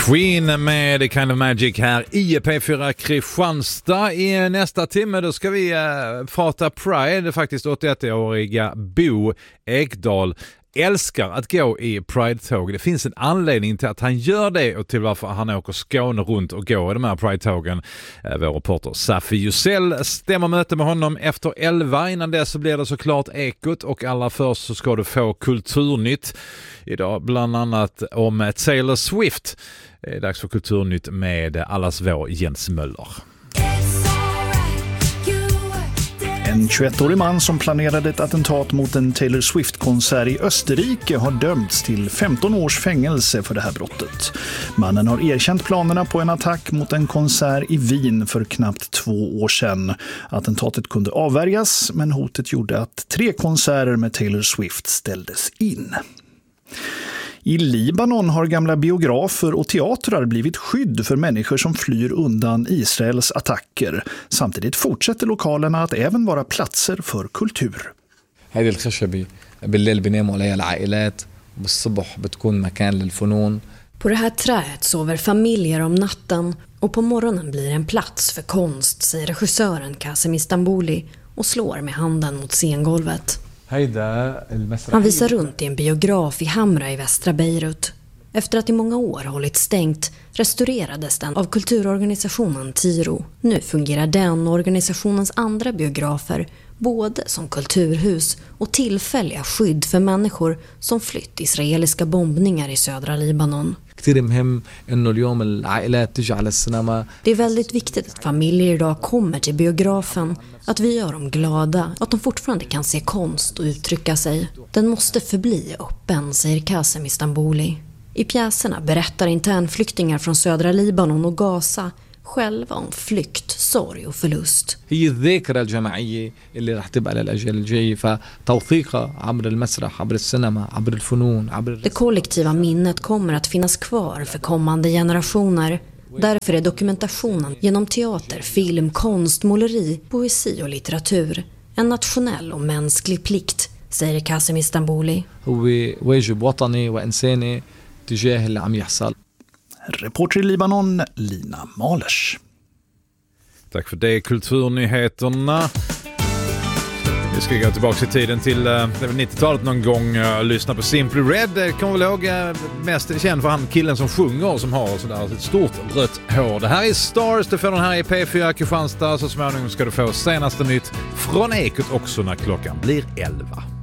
Queen med The Kind of Magic här i P4 Kristianstad. I nästa timme då ska vi prata Pride. Faktiskt 81-åriga Bo Ekdahl älskar att gå i Pride-tåg. Det finns en anledning till att han gör det och till varför han åker Skåne runt och går i de här Pride-tågen. Vår reporter Safi Jusell stämmer möte med honom efter 11. Innan dess så blir det såklart Ekot och allra först så ska du få Kulturnytt. Idag bland annat om Taylor Swift. Det är dags för Kulturnytt med allas vår Jens Möller. En 21-årig man som planerade ett attentat mot en Taylor Swift-konsert i Österrike har dömts till 15 års fängelse för det här brottet. Mannen har erkänt planerna på en attack mot en konsert i Wien för knappt 2 år sedan. Attentatet kunde avvärjas, men hotet gjorde att 3 konserter med Taylor Swift ställdes in. I Libanon har gamla biografer och teatrar blivit skydd för människor som flyr undan Israels attacker. Samtidigt fortsätter lokalerna att även vara platser för kultur. هذه الخشبة بالليل بيناموا عليها العائلات وبالصبح بتكون مكان للفنون. På det här träet sover familjer om natten och på morgonen blir en plats för konst, säger regissören Kasem Istanbuli och slår med handen mot scengolvet. Han visar runt i en biograf i Hamra i västra Beirut. Efter att i många år hållit stängt restaurerades den av kulturorganisationen Tiro. Nu fungerar den och organisationens andra biografer både som kulturhus och tillfälliga skydd för människor som flytt israeliska bombningar i södra Libanon. Det är väldigt viktigt att familjer idag kommer till biografen, att vi gör dem glada, att de fortfarande kan se konst och uttrycka sig. Den måste förbli öppen, säger Kasem Istanbuli. I pjäserna berättar internflyktingar från södra Libanon och Gaza själva om flykt, sorg och förlust. هي الذاكرة الجماعية اللي راح تبقى للأجيال الجاية فتوثيقها عبر المسرح عبر السينما عبر الفنون عبر. Det kollektiva minnet kommer att finnas kvar för kommande generationer. Därför är dokumentationen genom teater, film, konst, måleri, poesi och litteratur en nationell och mänsklig plikt, säger Kasem Istanbuli. هو واجب وطني وإنساني تجاه اللي عم يحصل. Reporter i Libanon, Lina Malers. Tack för det, kulturnyheterna. Vi ska gå tillbaka i tiden till 90-talet någon gång och lyssna på Simply Red. Det kommer väl ihåg mest känd för han killen som sjunger som har sådär ett stort rött hår. Det här är Stars, det får den här i P4 Kristianstad. Så småningom ska du få senaste nytt från Ekot också när klockan blir 11.